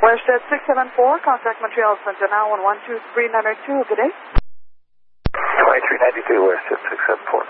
WestJet 674, contact Montreal Center now on 12392. Good day. 2392, WestJet 674.